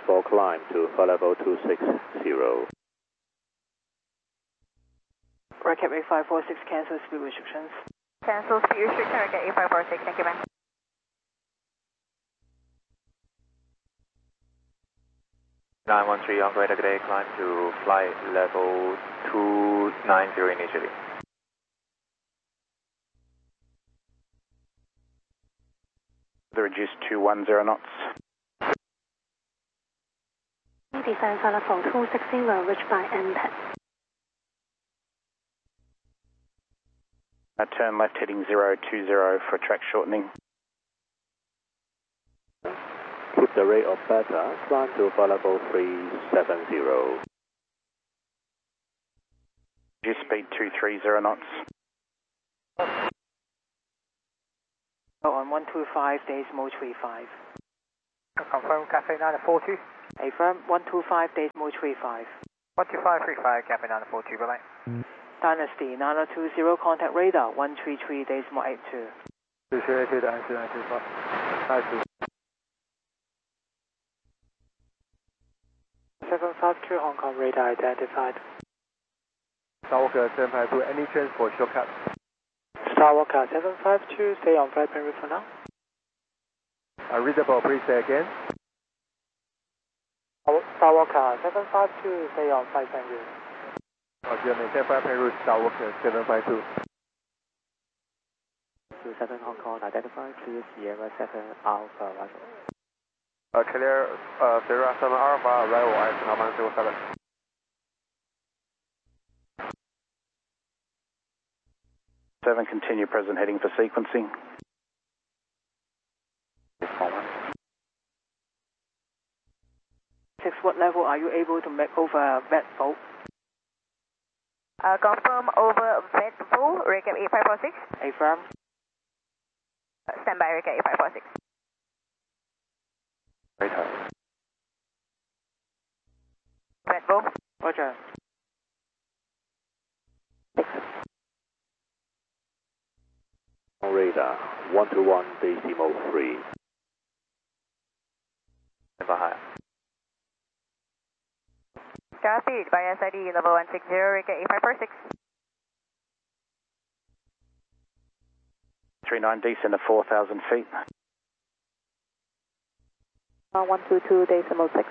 for climb to flight level 260. Recap 8546, cancel speed restrictions. Cancel speed restriction, Recap 8546, thank you, ma'am. (913) on radar today, climb to flight level 290 initially. Reduced to 10 knots. Descend flight level 260 will reach by NPAD. Turn left heading 020 for track shortening. Keep the rate of beta, climb to flight level 370. Reduce speed 230 knots. On 125 decimal 35. Confirm Cafe 942. Affirm 125 decimal 35. 12535 Cafe 942, bye bye. Dynasty 9020, contact radar 133 decimal 82. 382 Dynasty 925. 752 Hong Kong radar identified. Skywalker 752, any transport shortcut? Skywalker 752, stay on flight plan route for now. Readable, please say again. Skywalker 752, stay on flight plan route. Okay, maintain flight plan route, Skywalker 752. 27 Hong Kong identified, clear Sierra 7 Alpha arrival. Clear Sierra 7 Alpha arrival at 9107. Continue present heading for sequencing. 6, what level are you able to make over Vetfall? Confirm over Vetfall, Recap 8546. Affirm. Stand by, Recap 8546. Vetfall. Roger. Radar 121 decimal 3. High. Copy, by SID level 160, Recap 8546. 39 descend to 4,000 feet. 122 decimal 6.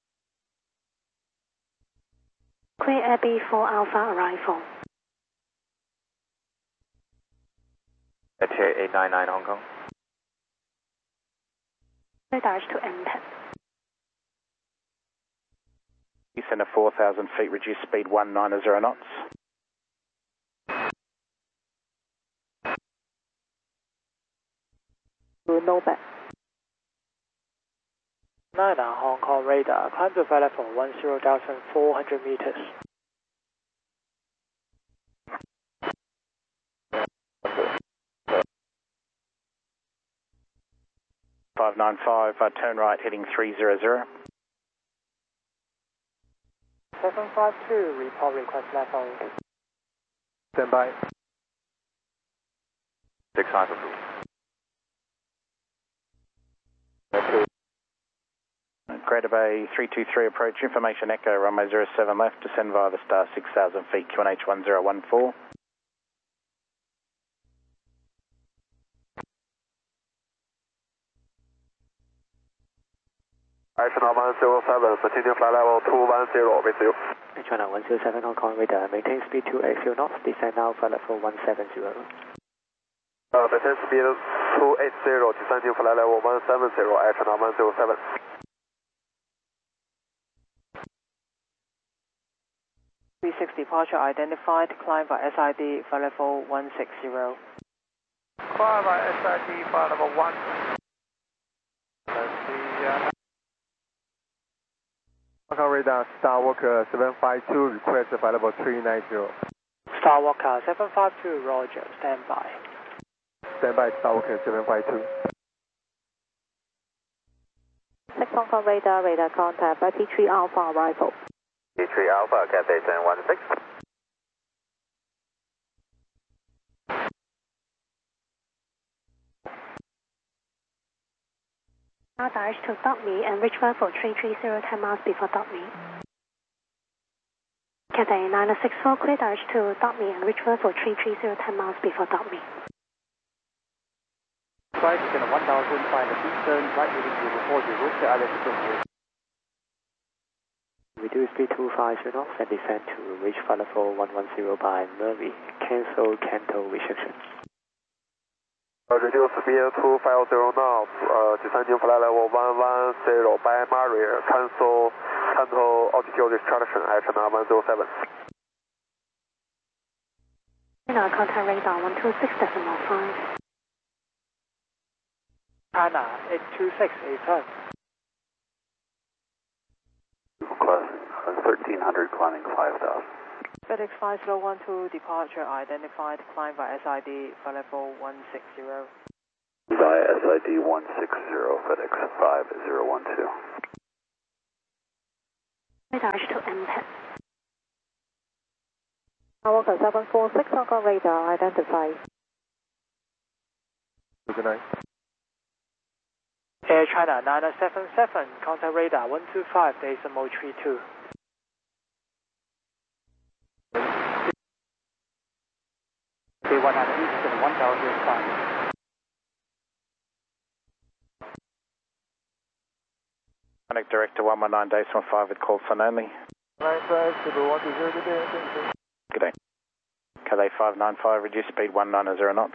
Clear Abbey 4 Alpha arrival. At 899 Hong Kong. Radar to NPAD. Descend to 4,000 feet, reduce speed 190 knots. No back. 9 Hong Kong radar, climb to flight level 10,400 meters. (595), turn right heading 300. 752, report request level. Stand by. 652. Greater Bay 323 approach, information echo, runway 07 left, descend via the star 6,000 feet, QNH 1014. China 107, continue flight level 210 with you. China 107 Hong Kong radar, maintain speed 280 knots, descend now flight level 170. Maintain speed 280, descending flight level 170 at China 107. V6 departure identified, climb by SID flight level 160. Climb by SID flight level 1. Let's see. Hong Kong radar, Skywalker 752, request flight level 390. Skywalker 752, roger, stand by. Stand by, Skywalker 752. 6 Hong Kong radar, radar contact by T3 Alpha arrival. T3 Alpha, Cathay 1016. radar direct to dot me and reach level 330 10 miles before dot me. Cathay 964 clear direct to dot me and reach level 330 10 miles before dot me. Flight is 1000, find the Eastern, right heading 040, clear island to Reduce speed to 50 knots and descend to reach flight level 110 by Murray. Cancel Canto restriction. Reduce speed to 50 knots, descending flight level 110 by Murray. Cancel Canto altitude restriction at China 107. China contact radar 126.5. China 826, A10. Classing 1300, climbing 5000. FedEx 5012 departure identified, climb by SID, flight level 160. Via SID 160, FedEx 5012. Radar to MPET. Skywalker 746, Hong Kong radar identified. Good night. Air China 977, contact radar 125, decimal 32. K100 Eastern 1005. Connect direct to 119.5 with call sign only. 95, Good day. Cathay 595, reduce speed 190 knots.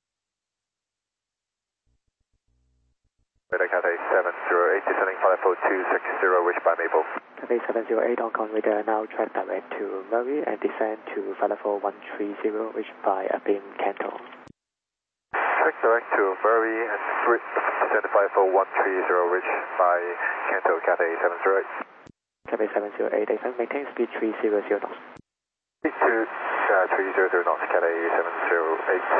Radar Cathay 708, descending flight level 260, reached by Maple. Cathay 708, Hong Kong radar now track direct to Murray and descend to flight level 130, reached by Abim Canto. Track direct to Murray and descend to flight level 130, reached by Canto, Cathay 708. Cathay 708, descend, maintain speed 300 knots. Speed to 300 knots, Cathay 708.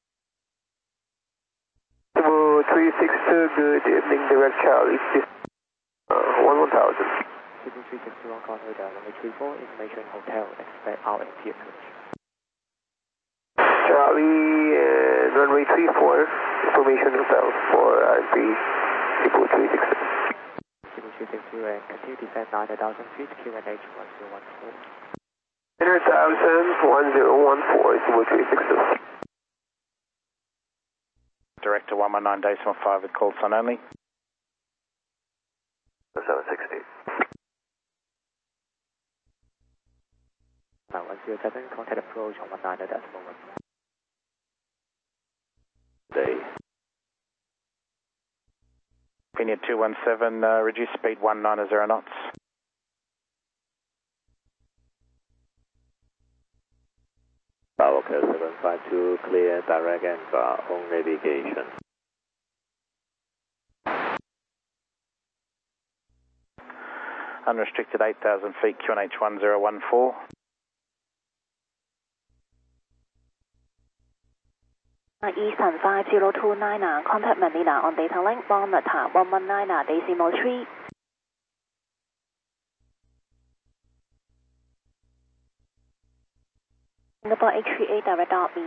362, good evening, direct Charlie, 1000. 360 Hong Kong radar, runway 34, information hotel, expect RMP approach. Charlie, runway 34, information hotel for RMP, people 360. 360 and continue descend 9,000 feet, QNH 1014. 9,000, 1014, people 360. Direct to 119.5 with call sign only. 760. 107, contact approach on 19.1. Day. Pinia 217, reduce speed 190 knots. Skywalker 752, clear, direct and on navigation. Unrestricted 8,000 feet, QNH 1014. Eastern 5029, contact Manila on data link, monitor 119, decimal 3. Singapore H38 direct dot me.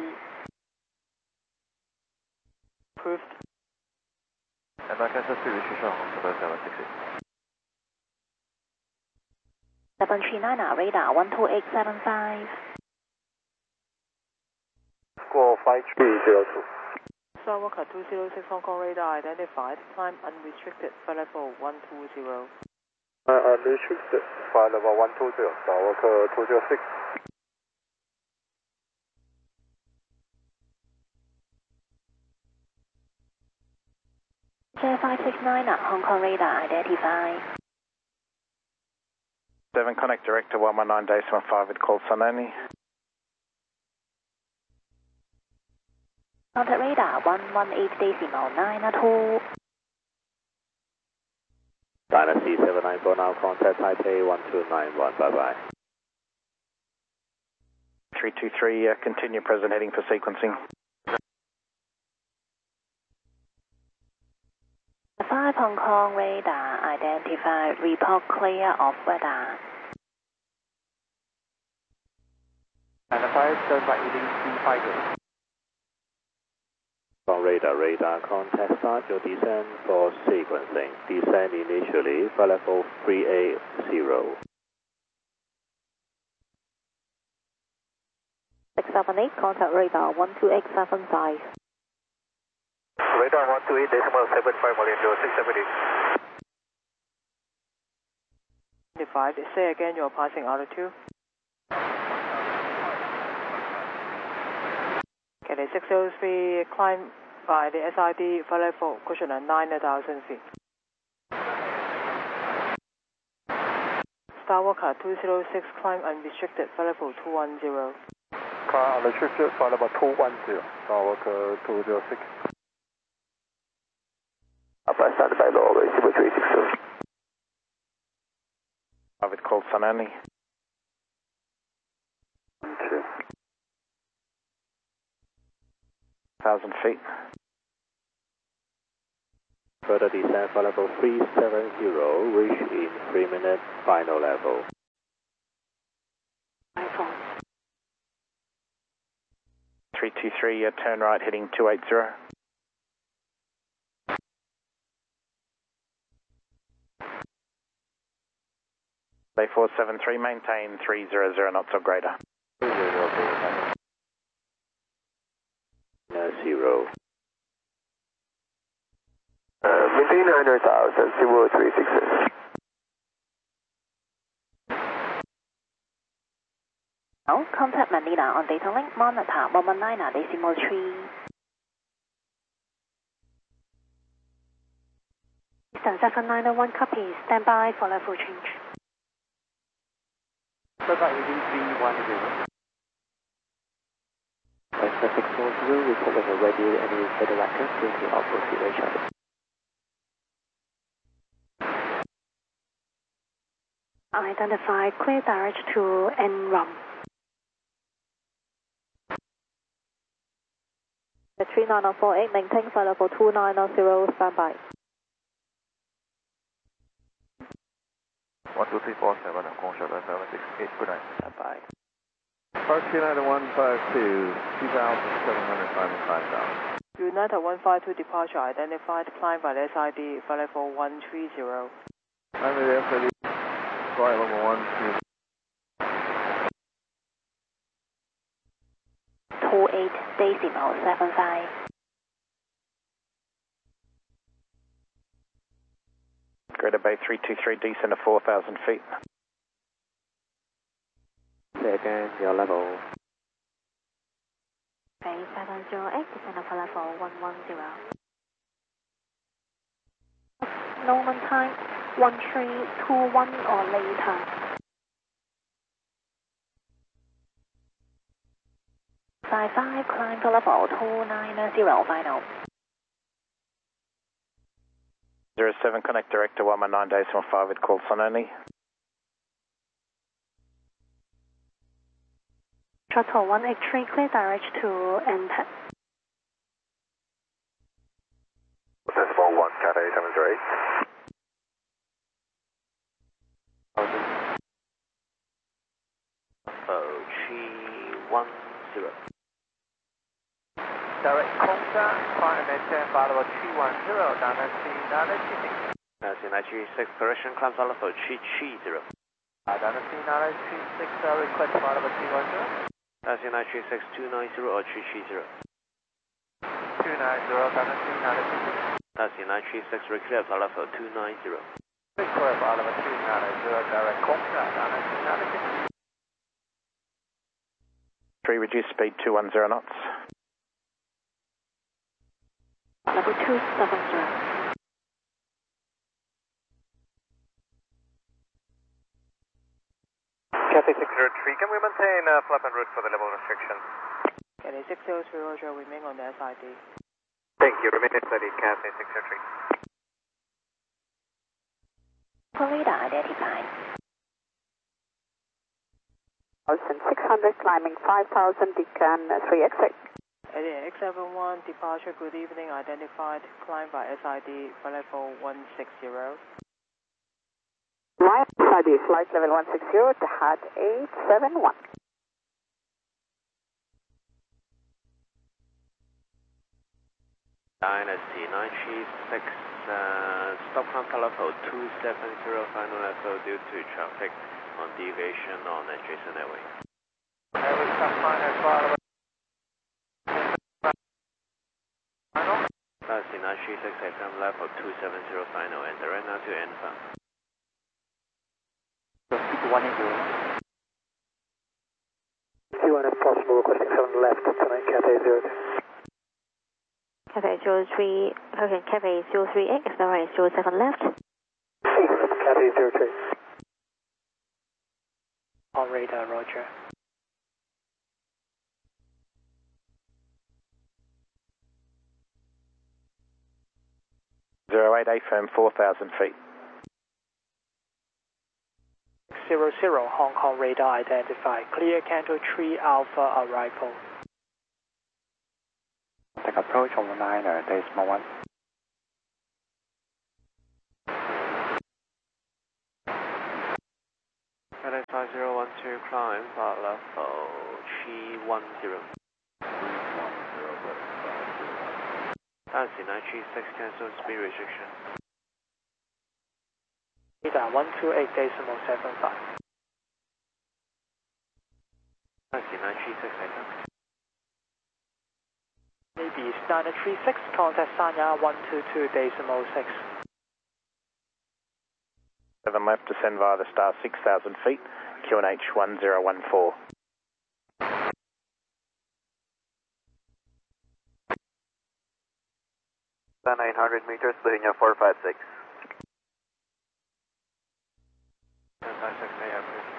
Approved. American Speed restriction on 760. 739, radar 12875. Squall 5302. Skywalker 206 Hong Kong radar identified, climb unrestricted, flight level 120. Unrestricted, flight level 120, Skywalker 206. J569, Hong Kong radar identified. 7, connect direct to 119.5 with call sign only. Contact radar 118.92. Dynasty 794 now, contact Taipei 1291, bye bye. 323, continue present heading for sequencing. 5 Hong Kong radar identified, report clear of radar. 95, turn right heading 350. radar, contact start your descent for sequencing. Descend initially, flight level 380. 678, contact radar 12875. Radar 128.75 million, 670. 25, say again your passing altitude. Okay, 603, climb by the SID flight level cushion at 9,000 feet. Starwalker 206, climb unrestricted flight level 210. Car unrestricted, flight level 210, Starwalker 206. Upper standby low, Super 360. Private call sun only. 1,000 feet. Further descent for level 370, reach in 3 minutes, final level. 323, turn right heading 280. Bay 473, maintain 300 knots or greater. 0. Maintain 900,000, Super 360. Now, contact Manila on data link, monitor 119.3. Eastern 7901, copy, stand by for level change. Standby heading 310. Western 640, report when you're ready, any further records, please to output situation. Identify clear direct to NROM. The 39048, maintain flight level 2900, standby. 12347, Hong 7768, good night. Standby. Park 29152, 2,700, climbing 5,000. United 152 departure identified, climb by the SID flight level 130. I'm at the SID, flight level 130. 28.75. Greater Bay 323, descend to 4,000 feet. Say again, your level. Bay 708, descend for level 110. Normal time 1321 or later. 55, climb to level 290, final. 07, connect direct to 119.5 with call sun only. Shuttle 183, clear direct to NTAP. Decimal 1, Cathay 708. G10. Direct contact, climb maintain flight level 210, down at 3926. 936, correction, climb flight level 330. Down at 3936, request flight level 210. 936, 290 or 330. 290, down at 3926. 936, reclear flight level 290. Request flight level 290, direct contact, down at 3926. 3, reduce speed 210 knots. Level 270. Cathay 603, can we maintain flap and route for the level restriction? Okay, 603, Roger, remain on the SID. Thank you, remain steady, Cathay 603. Florida identified. 1,600, climbing 5,000, Deacon 3XX. X71, departure, good evening, identified, climb by SID, flight level 160. My SID, flight level 160, Tahad 871. Dynasty 936, stop contact level 270, final level due to traffic on deviation on adjacent airway. Airway stop fine as well. Dynasty 936, FM level 270, final and direct now to N5. Proceed to 180. T1 if possible, requesting 7 left, tonight Cathay 02. Cathay 03, Hurricane Cathay 038, accelerate 07 left. Cathay 03. On radar, roger. Zero 08, firm 4,000 feet. 00, Hong Kong radar identified. Clear Canto 3 Alpha arrival. Take approach on 19, decimal 1. Cathay 5012, climb flight level 310. Dynasty 936, cancel speed restriction. Radar 128.75. Dynasty 936, FM. Maybe Standard 36, contact Sanya 122.6. 7 left, descend via the star 6,000 feet, QNH 1014. Then 900 meters, Slovenia 456. 1056, airport.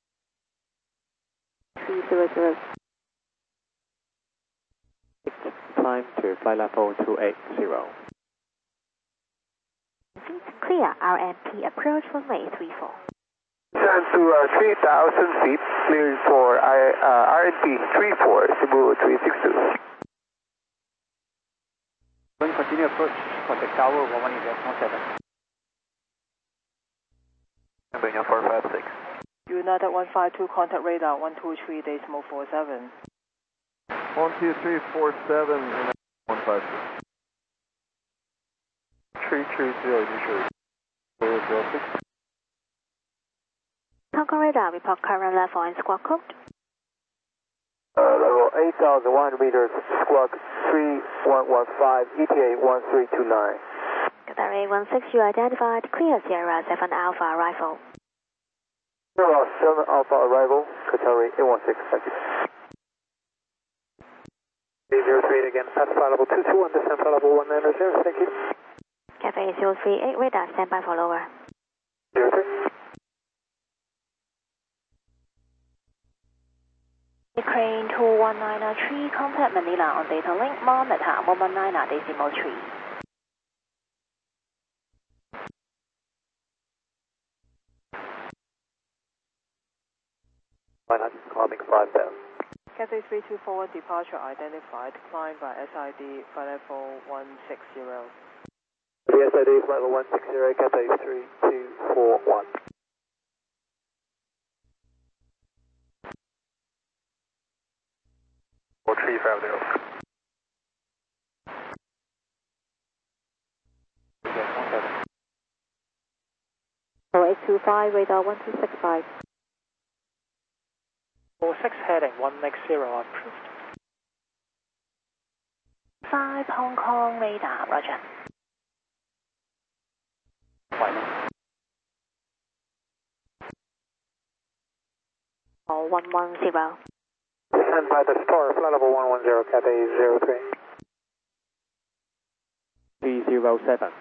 300. Climb to flight level 280. Clear, RMP approach runway 34. Descend to 3,000 feet, cleared for RNP 34, Cebu 362. When continue approach, contact tower 118.7. Slovenia 456. United 152, contact radar 123.47. 12347 and 156. 330 initially. 406. Hong Kong radar, report current level and squawk code. Level 8,100 meters, squawk 3115, ETA 1329. Cathay 16, you identified. Clear Sierra 7 Alpha arrival. Sierra 7 Alpha arrival, Qatar 816, thank you. 03 again, pass flight level 221, descend flight level 190, thank you. Cathay 038, radar standby for lower. 03. Crane 21903, contact Manila on data link, monitor 119.3. Climbing 5,000. Cathay 3241, departure identified, climb by SID, flight level 160. The SID is level 160, Cathay 3241. 4350. 0825, radar 1265. 46 heading 160 approved. 5 Hong Kong radar, roger. 110. Descend by the star, flight level 110, Cathay 03. 307.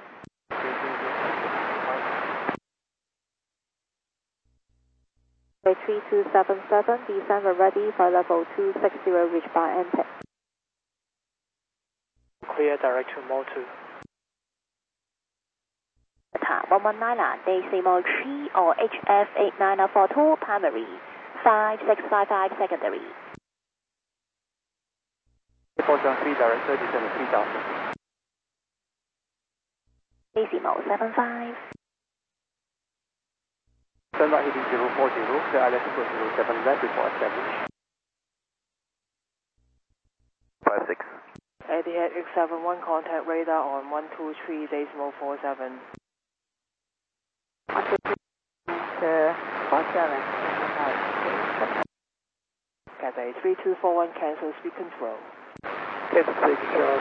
3277, descend ready, flight level 260, reach by NTEC. Clear direct to Motu. 119, decimal 3 or HF 8942, primary 5655 secondary. 473 direct 37 3000. Decimal 75. Turn right heading 040, clear ILS 07 left before established. 56. Etihad X71, contact radar on 123.47. 123.47. Cathay 3241, cancel speed control. Cathay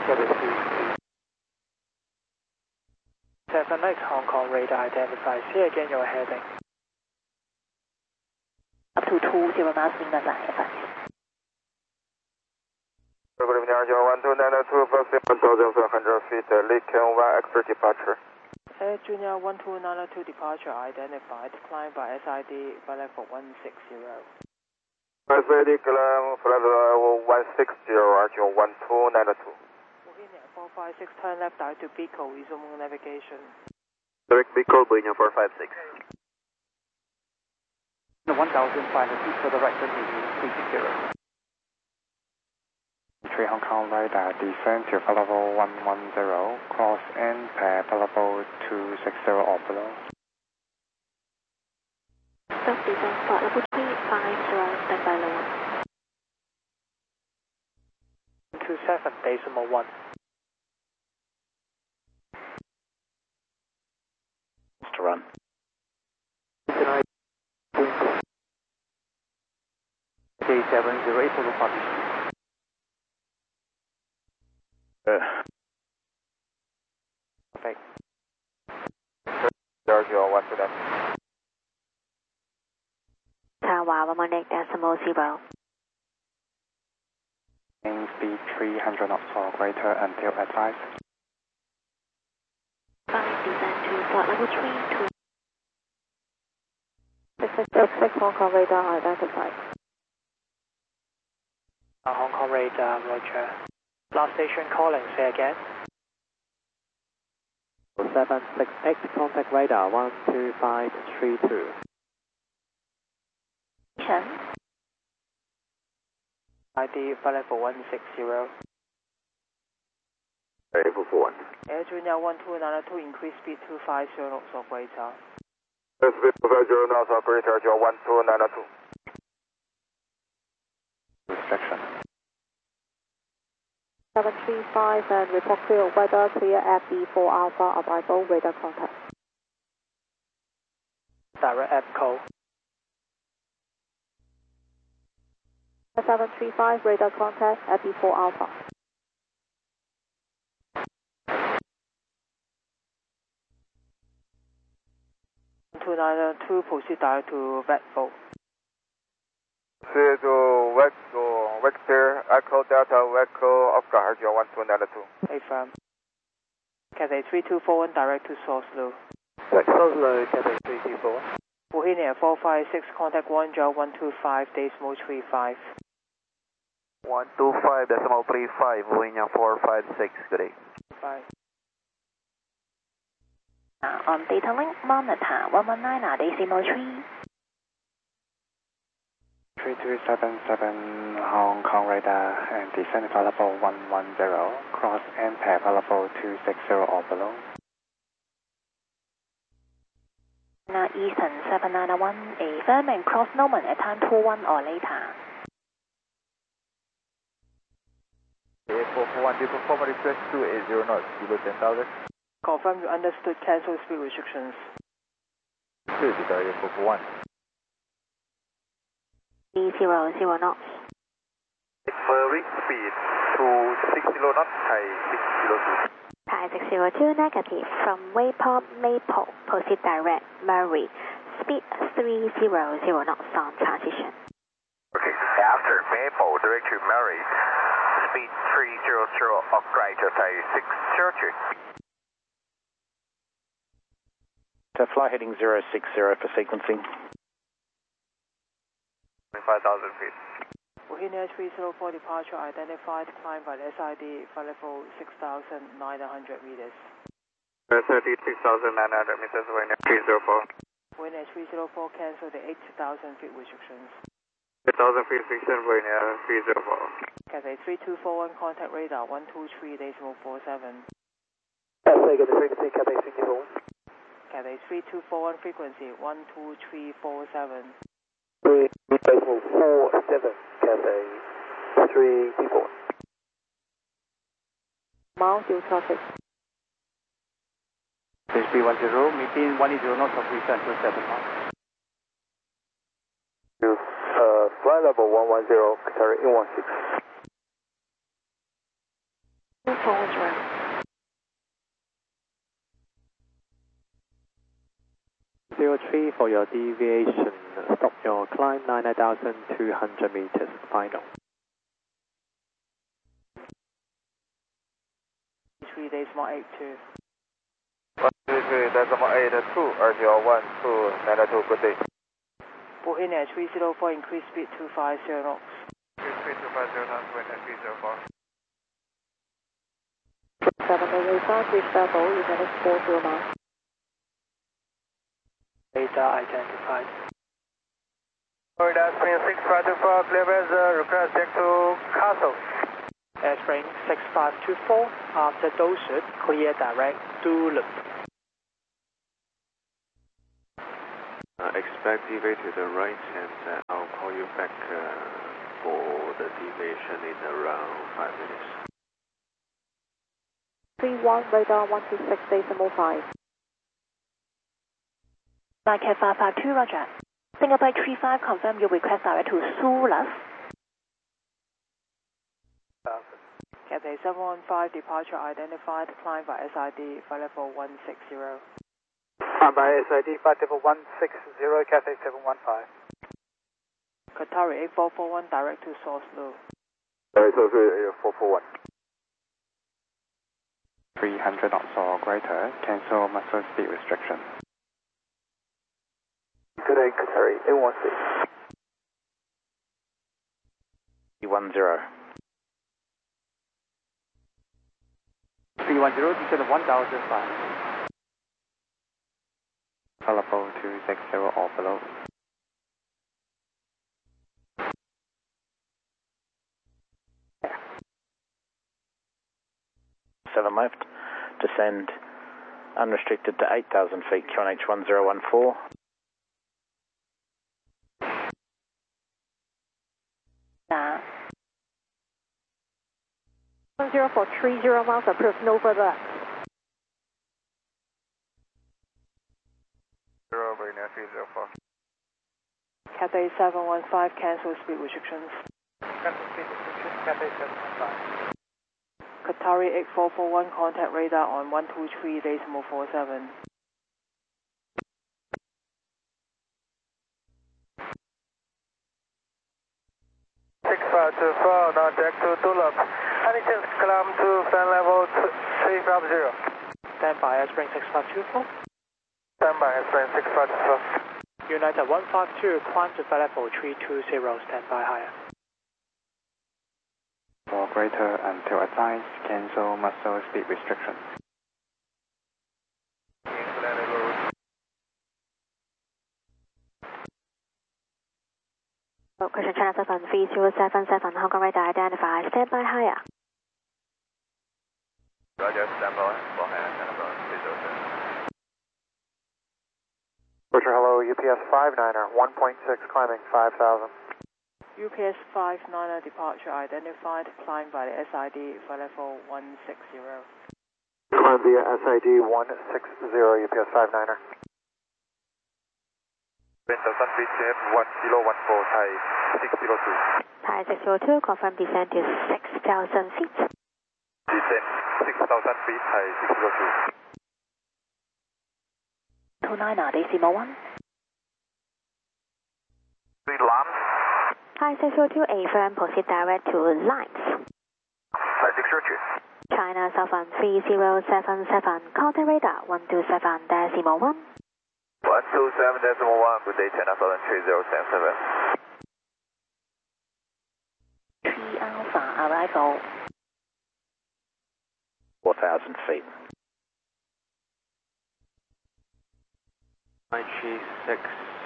7X Hong Kong radar identified. Say again your heading. Up to 20 knots in the line, advise. Good evening, RJ1292, approximately 1,700 feet, Lincoln 1X departure. Air Junior 1292 departure identified, climb by SID, flight level 160. SID climb, flight level 160, RJ1292. 456, turn left direct to Pico, resume navigation. Direct Pico, Boeing 456. 1,500 feet to the right, 360. 3 Hong Kong radar, descend to flight level 110, cross and pair flight level 260 or below. Stop descent, flight level 350, standby lower. 27.1. To run. K708 for the partition. Perfect. Sergio, what's it up? Tower 118.0. Main speed 300 knots or greater until advised. 5 descend to flight level 32. 6 Hong Kong radar identified. Hong Kong radar, roger. Last station calling, say again. 768, contact radar 12532. ID, flight level 160. Level 1. Air Junior 1292, increase speed 250 knots or greater. Speed 250 knots or greater, RJ1292. Restriction. 735 and report clear weather clear at B4 Alpha arrival radar contact. Direct EPCO. 735 radar contact at B4 Alpha. 292, proceed direct to Vetful. See to Vector, Echo Delta, Echo of guard, RJ1292. Affirm. Cathay 3241, direct to Soslo. Soslo, Cathay 324. Bohemia 456, contact 1.125.35. 125.35, Bohemia 456, good day. Bye. On data link, monitor 119.3. 3277 Hong Kong radar and descend flight level 110, cross and pair flight level 260 or below. Now Eastern 791, affirm and cross Norman at time 21 or later. 441, do you perform a request to 80 knots, below 10,000? Confirm you understood, cancel speed restrictions. Good, Victoria 441. 300 knots. Deferring speed to 60 knots, Thai 602. Thai 602 negative from Wayport Maple, proceed direct Murray, speed 300 knots on transition. Okay, after Maple, direct to Murray, speed 300 of greater, Thai 602. So flight heading 060 for sequencing. 5,000 feet. Bohemia 304, departure identified, climb by the SID, flight level 6,900 meters. SID 6,900 meters, Bohemia 304. Bohemia 304, cancel the 8,000 feet restrictions. 8,000 feet restriction, Bohemia 304. Cathay 3241, contact radar 123.47. Cathay, frequency, Cathay 324. Cathay 3241, frequency 12347. 3.47, Cathay 324. Mile due traffic. HP10, maintain 180 knots of descent to 7 miles. Flight level 110, Qatari 816. 240. 03 for your deviation. Stop your climb 99,200 meters. Final. 3.82. 133.82, RTO 1292, good day. Boeing Air 304, increase speed 250 knots. Increase speed 250 knots, wind at 304. 7885, reach level, you can 40 miles. Radar identified. Florida Spring 6524, clear weather, request back to Castle. Airspring 6524, after Dorset, clear direct to loop. Expect deviate to the right and I'll call you back for the deviation in around 5 minutes. 31 radar 126.5. Cat 552, roger. Singapore 35, confirm your request direct to Sulas. Cathay 715, departure identified, climb by SID, flight level 160. Climb by SID, flight level 160, Cathay 715. Qatari 8441, direct to Source Loop. 441. 300 knots or greater, cancel muscle speed restriction. Good day, Qatari 816. 310. 310, descent of 1,005. Level 260 or below. Seven left, descend unrestricted to 8,000 feet, QNH 1014. Nah. 10 for 30 miles approved, no further. 0, very near 304. Cathay 715, cancel speed restrictions. Cancel speed restrictions, Cathay 715. Qatari 8441, contact radar on 123.47. 6524, now deck to Dulap. Any chance climb to flight level 350? Stand by, Airspring 6524. Stand by, Airspring 6524. United 152, climb to flight level 320, stand by higher. For greater until advised, cancel muscle speed restriction. Question China 73077, Hong Kong radar identified, stand by higher. Roger, stand by, for higher, stand by, 307. Roger, hello, UPS 59er, 1.6, climbing 5,000. UPS 59er, departure identified, climb by the SID, flight level 160. Climb via SID 160, UPS 59er. Wind Sun Beach, 1014, Thai 602. Thai 602, confirm descent to 6,000 feet. Descent 6,000 feet, Thai 602. 29er, decimal 1. Land. Thai 602, affirm, proceed direct to Lines. Thai 602. China Southern 3077, contact radar 127.1. 127.1, good day, China Southern 3077. 3 Alpha, arrival. 4,000 feet. 96,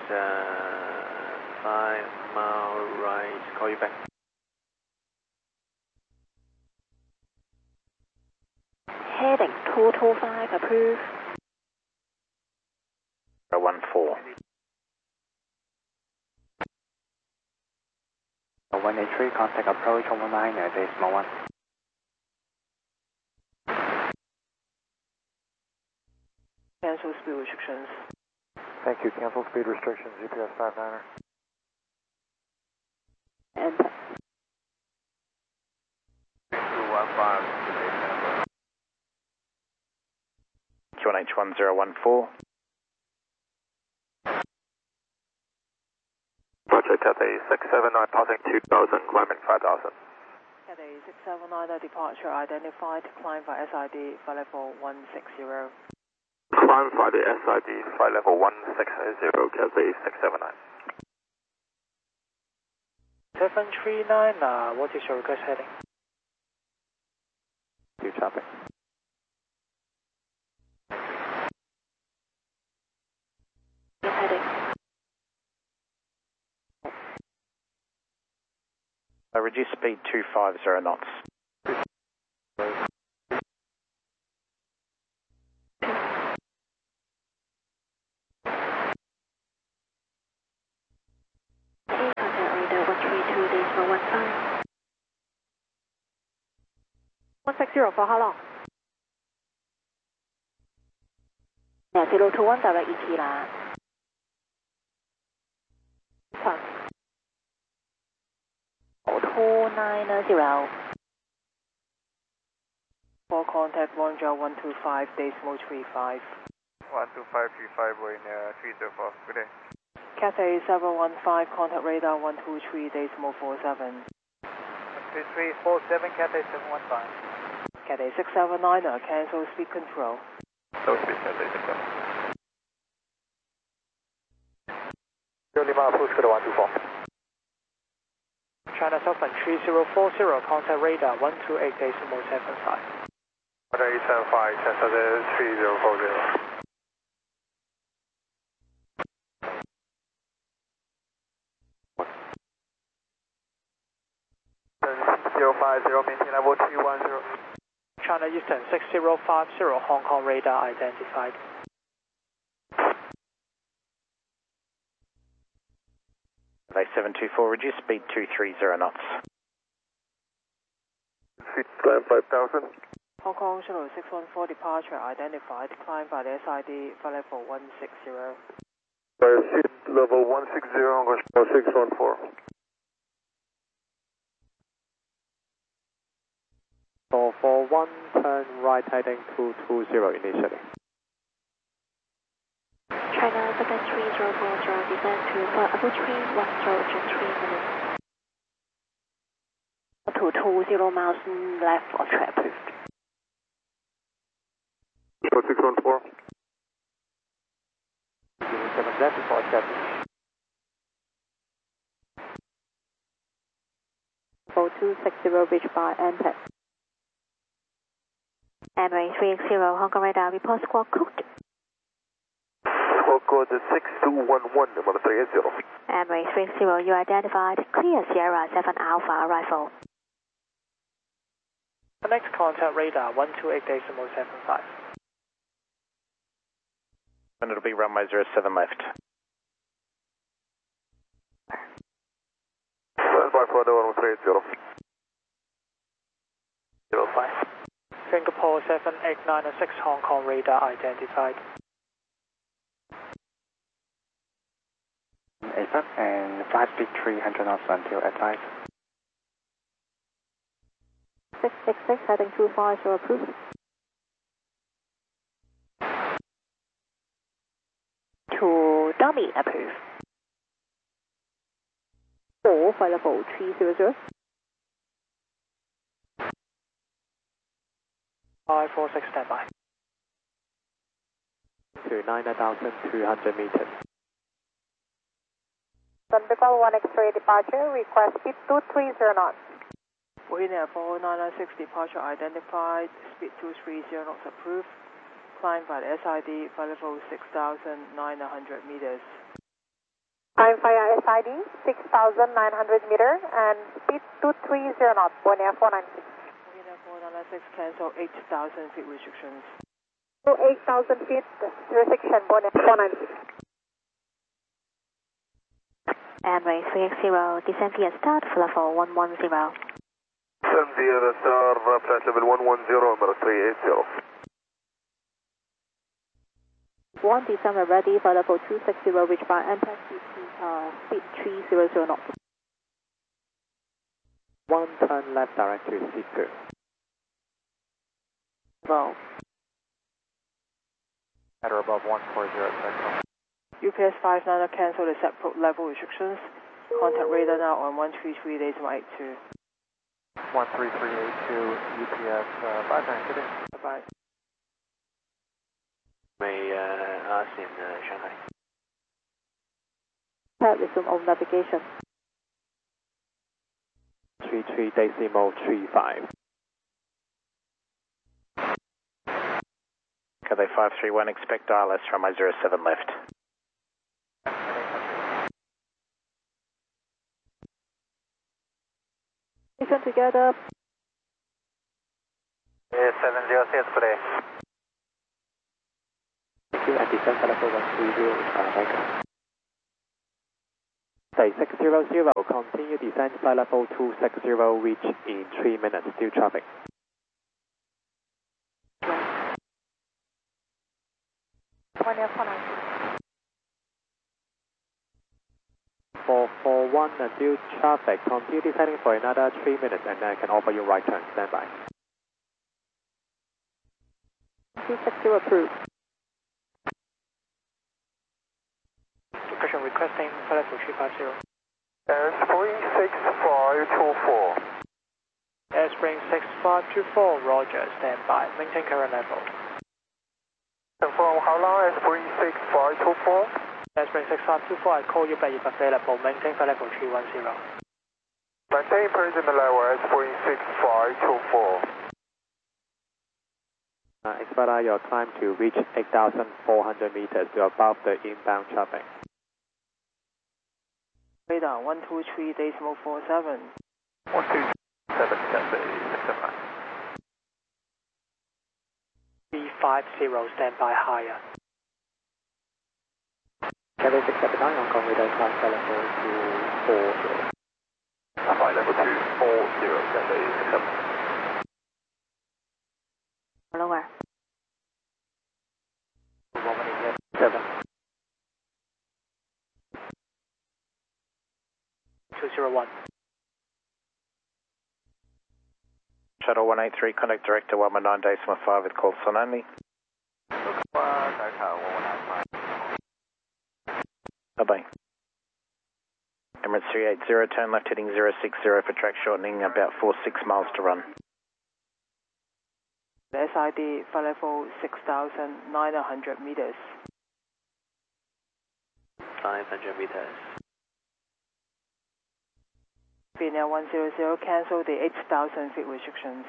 5 mile right, call you back. Heading 225, approved. 014. 183, contact approach 119, decimal 1. cancel speed restrictions. Thank you. Cancel speed restrictions, GPS 59er. Enter. 215. QNH 1014. Roger, Cathay 679, passing 2000, climbing 5000. Cathay 679, departure identified, climb by SID, flight level 160. Climb by the SID, flight level 160, Cathay 679. 739, what is your request heading? You traffic. Heading. Reduce speed 250 knots. Contact radar 132.15. 160 for how long? Yeah, 021 direct ET 啦。290. For contact Bonjour 125, decimal 35. 12535, Boeing 304. Good day. Cathay 715, contact radar 123, decimal 47. 12347, Cathay 715. Cathay 679, cancel speed control. No speed, Cathay 679. Lima, approach to the 124. China Southern 3040, contact radar 128.75. 875, China 3040. 050, maintain level 310. China Eastern 6050, Hong Kong radar identified. Bay 724, reduce speed 230 knots. Speed climb 5000. Hong Kong Shuttle 614, departure identified, climb by the SID, flight level 160. Seat level 160, Hong Kong Shuttle 614. So for 1, turn right heading 220 initially. China Southern 3040, descend to flight level 310 minutes. 220 miles left of track approved. 614. 07 left before establish. 4260 reach by Enter. Emirates 360, Hong Kong radar, report squawk code. Squawk code 6211, number 380. Emirates 360, you identified, clear Sierra 7 Alpha arrival. The next contact radar 128.75. And it'll be runway 07 left. Stand by for the 130. 05. Singapore 7896, Hong Kong radar identified. AFAP and flight speed 300 knots until advised. 666 heading 250 approved. 2 dummy approved. 4 flight level 300. 546 standby. To 9,200 meters. Sunbird 1 X-ray departure, request speed 230 knots. Bohemia 4996, departure identified, speed 230 knots approved, climb by the SID, flight level 6,900 meters. Climb via SID 6,900 meter and speed 230 knots, Bohemia 496. Bohemia 4996, cancel 8,000 feet restrictions. To 8,000 feet restriction, Bohemia 496. Emirates 360, descend via start, flight level 110. Send via star, flight level 110, number 380. 1, descend when ready for level 260, reach by MPEG speed 300 knots. 1 turn left direct to speed 2. Well, At or above 140, UPS 59 cancel the set level restrictions. Contact radar now on 133.82. 13382 UPS 59, good day. Bye-bye. May us in Shanghai. Resume on navigation. 33.35. Cathay 531, expect ILS runway 07 left. Listen together. 706 today. Thank you, and descend for level 130, Micah. Say 600, continue descent flight level 260, reach in 3 minutes, still traffic. One Air 496. 441 until traffic, continue descending for another 3 minutes and then I can offer you right turn, stand by. 260 approved. Depression requesting flight level 350. Spring 6524. Spring 6524, roger, stand by, maintain current level. Confirm how long Spring 6524? Spring 6524, I call you back if available, maintain flight level 310. Maintain present level Spring 6524. Expedite your climb to reach 8,400 meters to above the inbound traffic. Radar 123.47. 127, Cathay 679. B50, stand by higher. Cathay 679, Hong Kong radar climb flight level 240. Flight level 240, Cathay 679. Lower. 7. 201. Shuttle 183, contact director 119.5 with call sign only. Bye-bye. Emirates 380, turn left heading 060 for track shortening, about 46 miles to run. The SID flight level 6,900 meters. 500 meters. Vienna 100, cancel the 8,000 feet restrictions.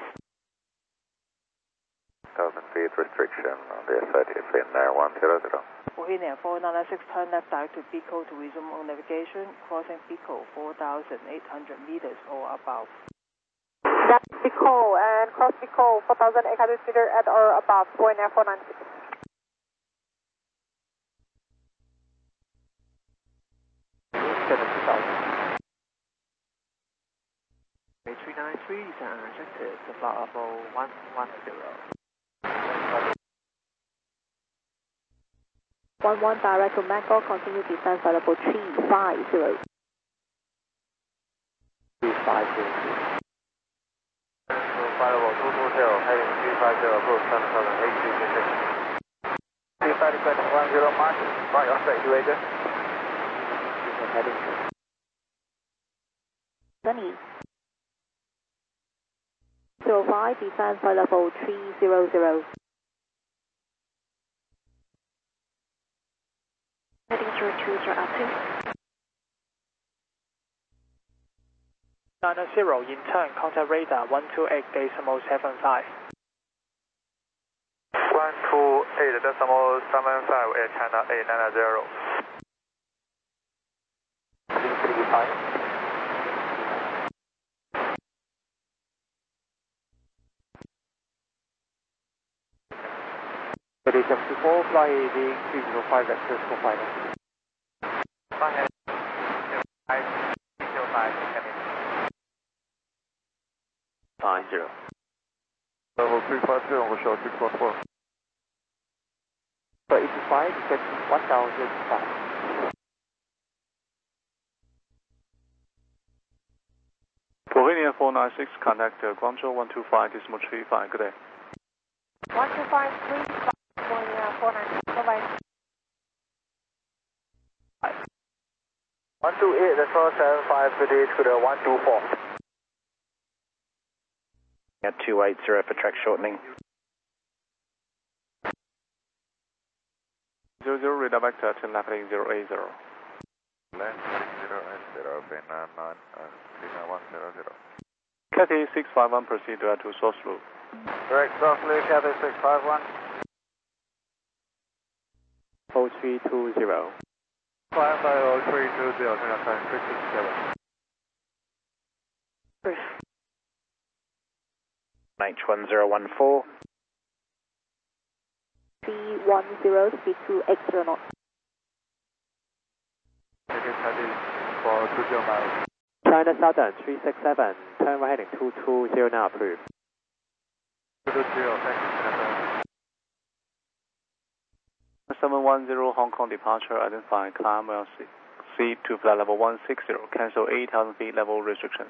1,000 feet restriction on the SID Vienna 100. Bohemia 496, turn left direct to Pico to resume on navigation, crossing Pico 4,800 meters or above. That's Pico and cross Pico 4,800 meters at or above, Boeing Air 496. 70,000. 393 is unrestricted to flight level 110. 11 direct to Mango, continue descent flight level 350. 350. Flight level 220, heading 350, approach 7,826. 350, 10 Mark, right on straight, later. Heading. Sunny. 05, descent flight level 300. Heading through 202. 90, in turn, contact radar 128.75. 128.75, Air China 890. 335. It is 74, fly heading 305 vectors for final. 50. Level 350, we shall 244. So 85, Get 1005. Slovenia 496, contact Guangzhou 125, decimal 35, good day. 125, 35, Slovenia 496, bye-bye. 128, that's 475, good day, Scooter 124. At 280 for track shortening. 00, radar back to 10 left heading 080. Left heading 080, bin 9, bin 100. Cathay 651, proceed to source loop. Direct source loop, Cathay 651. 0320. Climb by 0320, turn time 667. H1014. 310, speed 280 knots. Ticket heading for 20 miles. China Southern 367, turn right heading 220 now approved. 220, thank you, China 710 Hong Kong departure, identify climb C to flight level 160, cancel 8,000 feet level restrictions.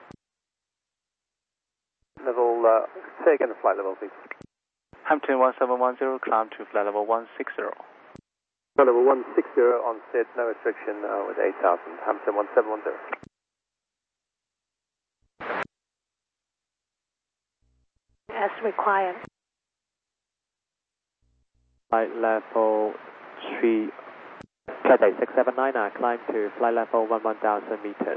Level, say again the flight level, please. Hampton 1710, climb to flight level 160. Flight level 160 on SID, no restriction with 8,000, Hampton 1710. As required. Flight level 3, Cathay 679, climb to flight level 11,000 meters.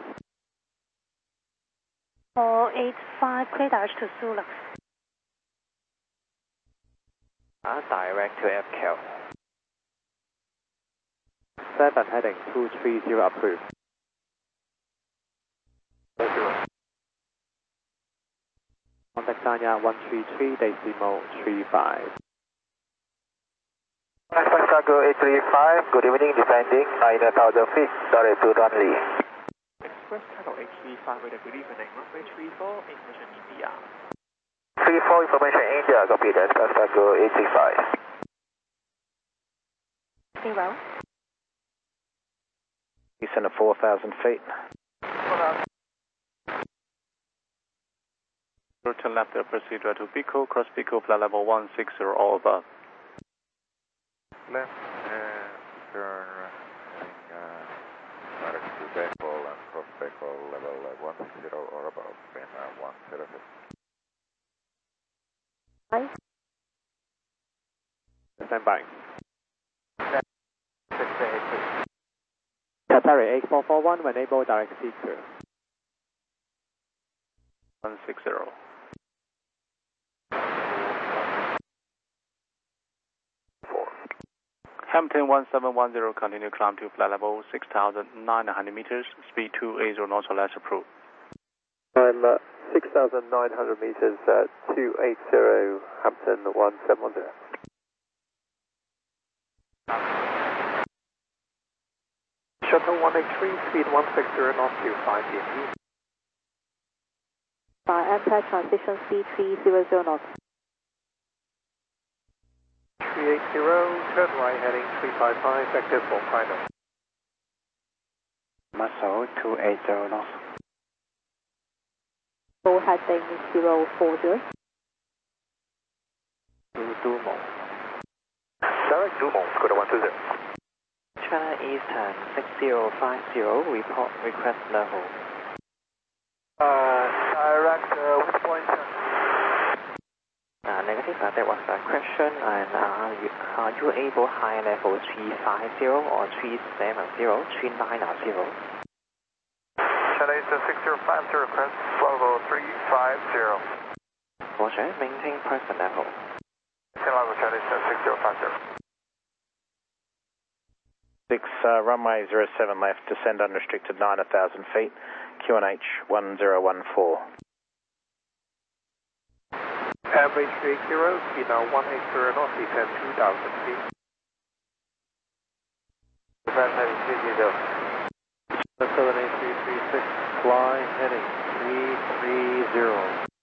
485, clear direct to Zulu. Direct to FKL. 7 heading 230 approved. Contact Sanya 133 decimal 35. Cargo 835, good evening, descending 9,000 feet, sorry to Donley. Express Cargo 835 with a good evening, runway 34, information India. 34 information India, copy that, Express Cargo 835. 0. Descend to 4,000 feet. Turn left to proceed to Pico, cross Pico, flight level 160 or above. Left, turn direct to Bacol and cross Bacol level 160 or above, bin 106. Hi. Stand by. 682. Qatari 8441, when able, direct seeker. 160. Hampton 1710, continue climb to flight level 6,900 meters, speed 280 knots or less approved. I'm 6,900 meters, 280, Hampton 1710. Shuttle 183, speed 160 knots to 5 DMP. By Ampere transition speed 300 knots. 380, turn right heading 355, vector for final. Muscle 280 knots. Full heading 040. Dumont. Direct Dumont, Scooter 120. China Eastern 6050, report request level. Direct, which point? Negative, that was a question, and are you able high level 350 or 370, 390? China Eastern 6050, request level 350. Roger, maintain person level. Level China Eastern 6050. 6, runway 07 left, descend unrestricted 9,000 feet, QNH 1014. Average 380, speed now 180 knots, descend 2,000 feet. Defense heading 330. 78336, fly heading 330.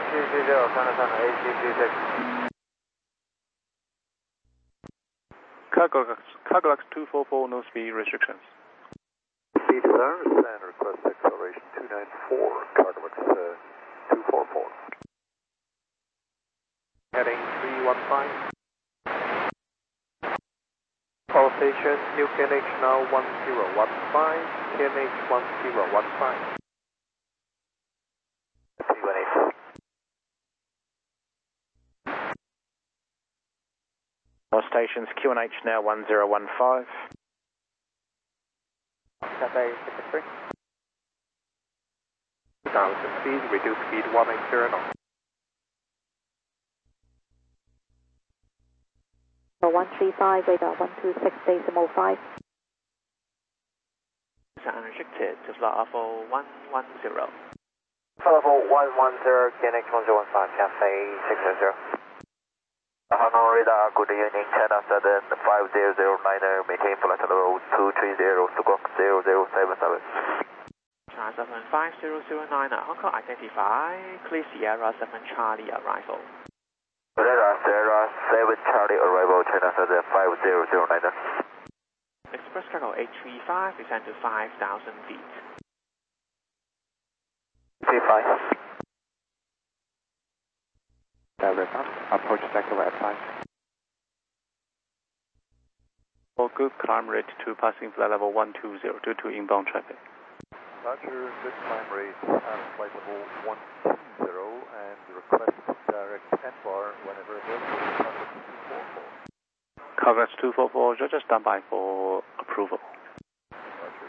330, China Sun 8336. Cargolax 244, no speed restrictions. Speed turns and request acceleration 294, Cargolax 244. Heading 315. Call station, new KNH now 1015, KNH 1015. 318. All stations, QNH now 1015. Cathay 63. 2000 feet, reduce speed 180 knots. 135, radar 126.5. Unrestricted to flight level 110. Level 110, KNH 1015, Cathay 600. Hanoi radar, good evening, China Southern 5009er, maintain flight level 230, squawk 0077. China Southern 5009er, Hong Kong identify, clear Sierra 7 Charlie arrival. Sierra 7 Charlie arrival, China Southern 5009er. Express cargo 835, descend to 5,000 feet. 35. Direct approach sector at 5. For good, climb rate to passing flight level 120 due to inbound traffic. Roger, good climb rate and flight level 120 and request direct NVAR whenever available. Cargolax 244, Georgia standby for approval. Roger,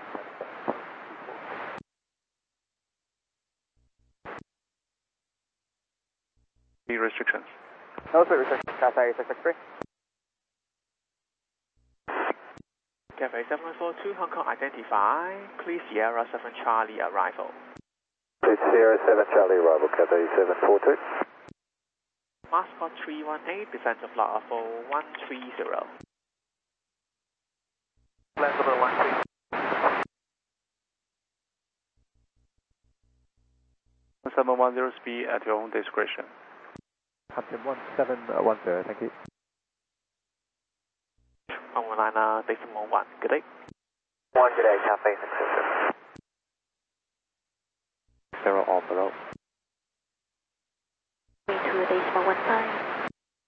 Speed restrictions. No speed restrictions, Cathay 663. Cathay 742, Hong Kong identify, clear Sierra 7 Charlie arrival. Clear Sierra 7 Charlie arrival, Cathay 742. Passport 318, descend to flight level 130. Land level 130. 1710 speed at your own discretion. Captain 1710, thank you. Liner decimal 1, good day. 1 good day, Cathay 600. 0 all below. 32.15.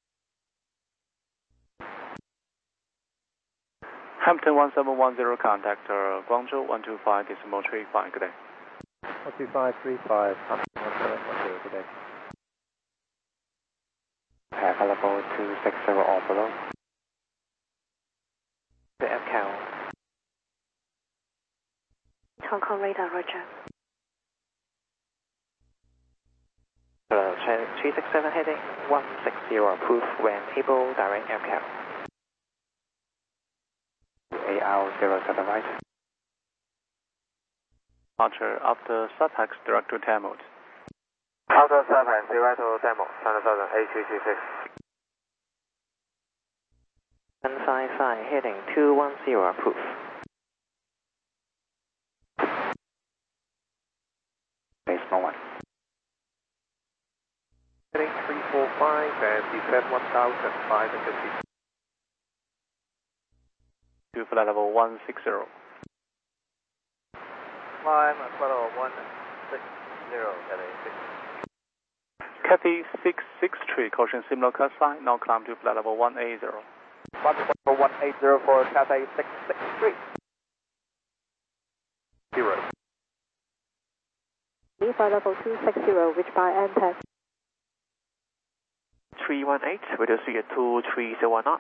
Hampton 1710, contact Guangzhou 125.35, good day. 12535, Hampton 1710, good day. Pair level 260 all below. The MCAL. Hong Kong radar, roger. 367 heading 160, approve when able, direct MCAL. AR07 right. Departure after subhex direct to tail mode. After subhex direct to tail mode, China Southern 8336. 155 heading 210, approve. Decimal 1. Heading 345 and descend 1,550. To flight level 160. Climb at flight level 160, Cathay 663, caution similar cut sign, now climb to flight level 180. Climb to flight level 180 for Cathay 663. 0. Flight level 260, reach by NTAC. 318, reducing it to 301 knots.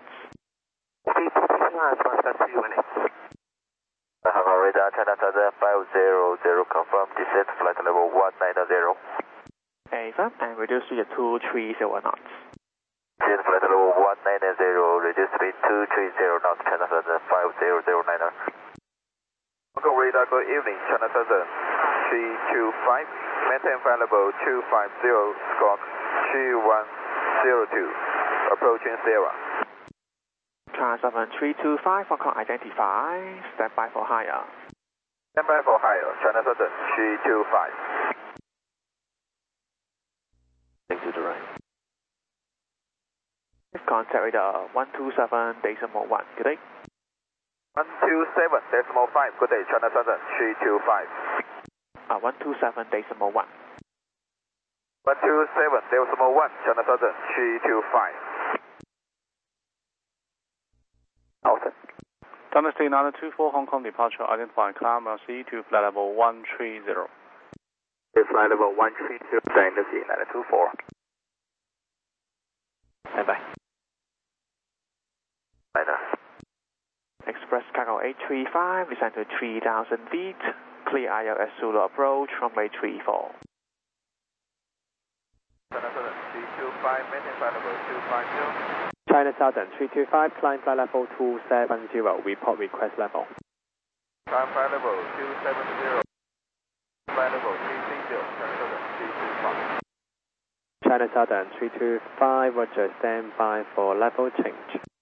Hanoi radar, China Southern 500, confirm descent flight level 190. Affirm, and reducing it to 301 knots. Descent flight level 190, reduce speed 230 knots, China Southern 5009. Hong Kong radar, good evening, China Southern 325, maintain flight level 250, squawk 2102, approaching Sierra. China Southern 325, Hong Kong identify, stand by for higher. Stand by for higher, China Southern 325. Take to the right. Contact radar 127.1. Good day. 127.5. Good day, China Southern 325. 127.1. 127.1. China Southern 325. Alpha. Dynasty 924 Hong Kong departure identify climb LC to flight level 130. Flight level 130, Dynasty 924. Bye bye. China. Express cargo 835, descend to 3,000 feet. Clear ILS Zulu approach, runway 34. China Southern 325, maintain flight level 250. China Southern 325, climb flight level 270, report request level. Climb flight level 270, flight level 330, China Southern 325. China Southern 325, roger, stand by for level change.